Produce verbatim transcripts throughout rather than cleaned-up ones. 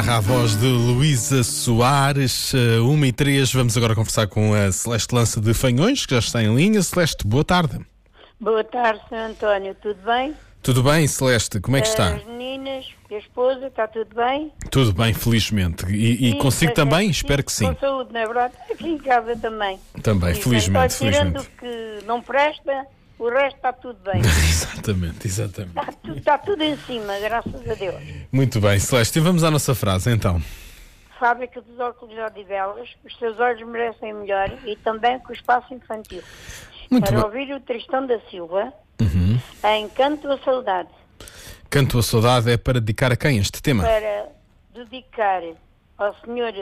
A voz de Luísa Soares, uma e três. Vamos agora conversar com a Celeste Lança de Fanhões, que já está em linha. Celeste, boa tarde. Boa tarde, senhor António. Tudo bem? Tudo bem, Celeste? Como é que está? As meninas e a esposa, está tudo bem? Tudo bem, felizmente. E, e Sim, consigo é, também? é, Espero que sim. Com saúde, não é verdade? Aqui em casa também. Também, Sim, felizmente, António, tirando felizmente. o que não presta, o resto está tudo bem. Exatamente, exatamente. Está tudo, está tudo em cima, graças a Deus. Muito bem, Celeste. E vamos à nossa frase, então. Fábrica dos óculos de Odivelas, os seus olhos merecem melhor e também com o espaço infantil. Muito Para bem. ouvir o Tristão da Silva, Uhum. em Canto a Saudade. Canto a Saudade é para dedicar a quem este tema? Para dedicar ao senhor,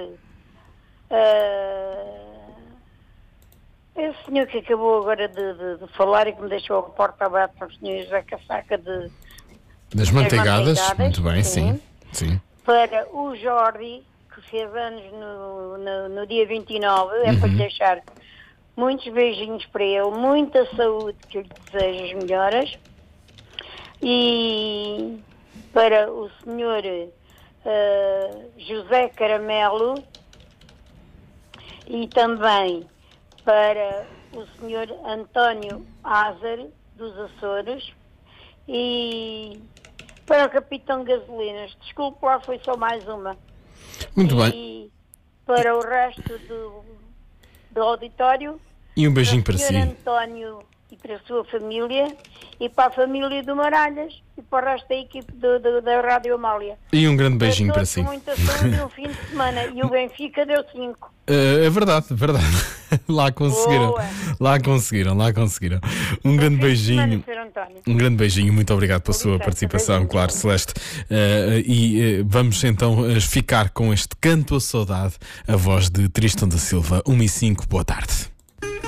uh, esse senhor que acabou agora de, de, de falar e que me deixou a porta aberta para o senhor José Casaca de, Das manteigadas. manteigadas, Muito bem, sim. sim. sim. para o Jordi, que fez anos no, no, no dia vinte e nove, é para lhe deixar muitos beijinhos para ele, muita saúde, que eu lhe desejo as melhoras. E para o senhor uh, José Caramelo e também para o senhor António Ázar dos Açores e para o capitão Gasolinas. Desculpe lá, foi só mais uma. Muito e bem. para o resto do, do auditório, E um beijinho para para o si. senhor António e para a sua família, e para a família do Maralhas e para o resto da equipe do, do, da Rádio Amália. E um grande beijinho para todos si. com muita saúde e um fim de semana. E o Benfica deu cinco. Uh, é verdade, verdade. Lá conseguiram. Boa. Lá conseguiram, lá conseguiram. Um grande Fim de semana, beijinho. senhor António. Um grande beijinho, muito obrigado pela Com sua licença, participação, beijinho. claro, Celeste. Uh, e uh, vamos então uh, ficar com este Canto a Saudade, a voz de Tristão da Silva, uma e cinco, boa tarde.